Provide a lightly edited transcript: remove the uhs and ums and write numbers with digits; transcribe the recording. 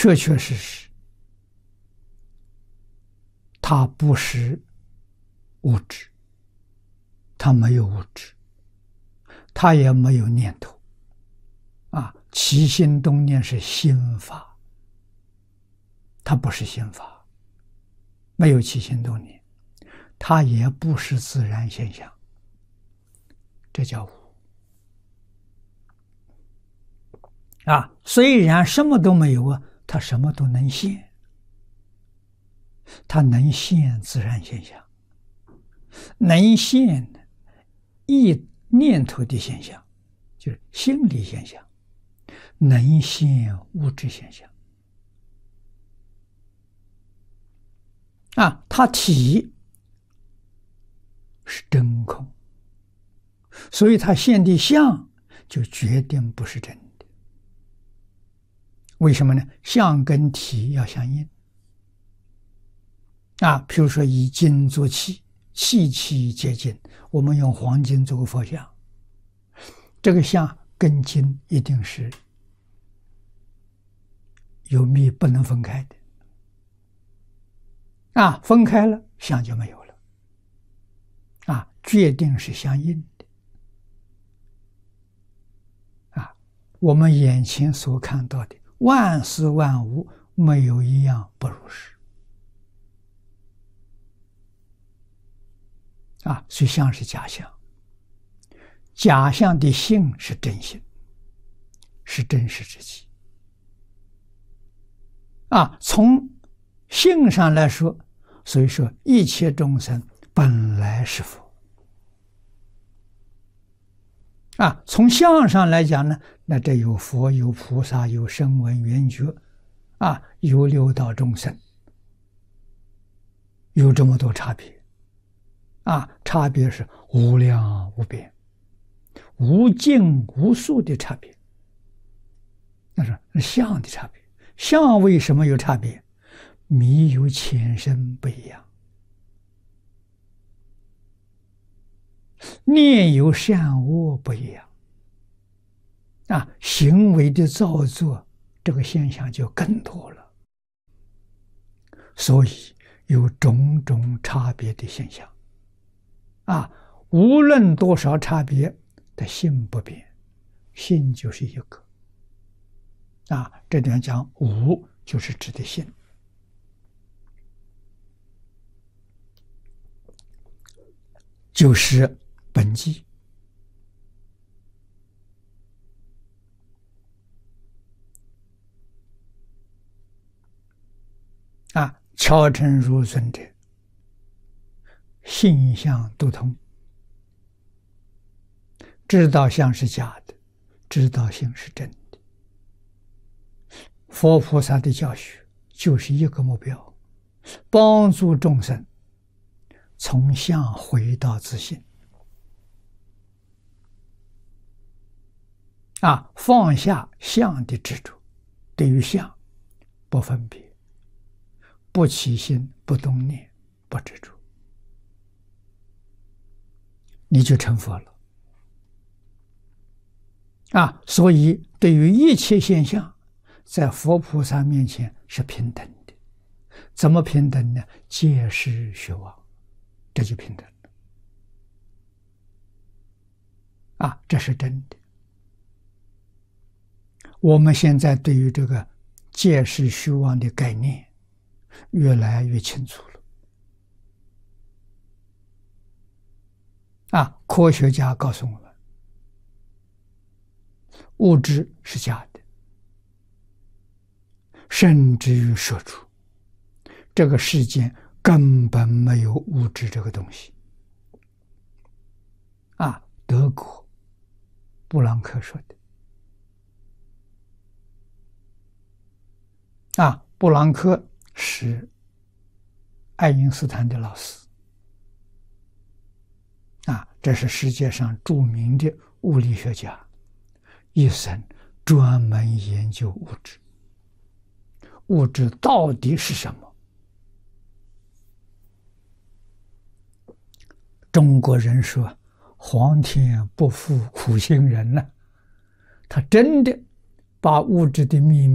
确确实实，它不是物质，它没有物质，它也没有念头。起心动念是心法，它不是心法，没有起心动念，它也不是自然现象，这叫无。虽然什么都没有它什么都能现，它能现自然现象，能现一念头的现象，就是心理现象，能现物质现象。它体是真空，所以它现的相就决定不是真的。为什么呢？相跟体要相应。譬如说以金做器，器器皆金，我们用黄金做个佛像，这个像跟金一定是有密不能分开的。分开了相就没有了。决定是相应的。我们眼前所看到的万事万物，没有一样不如是。所以相是假象，假象的性是真性，是真实之极。从性上来说，所以说一切众生本来是佛。从相上来讲呢，那这有佛，有菩萨，有声闻缘觉，有六道众生，有这么多差别。差别是无量无边、无尽无数的差别。那是相的差别。相为什么有差别？迷有浅深不一样，念有善恶不一样。行为的造作，这个现象就更多了。所以有种种差别的现象。无论多少差别的性不变，性就是一个。这里面讲无就是指的性。就是本际。敲成如尊者，性相都通，知道相是假的，知道性是真的。佛菩萨的教学就是一个目标，帮助众生从相回到自性。放下相的执着，对于相不分别，不起心，不动念，不执着，你就成佛了。所以对于一切现象，在佛菩萨面前是平等的。怎么平等呢？皆是虚妄，这就平等了。这是真的。我们现在对于这个皆是虚妄的概念越来越清楚了。科学家告诉我们，物质是假的，甚至于说出这个世间根本没有物质这个东西。德国布朗克说的。布朗克是爱因斯坦的老师。这是世界上著名的物理学家，一生专门研究物质。物质到底是什么？中国人说皇天不负苦心人呢，他真的把物质的秘密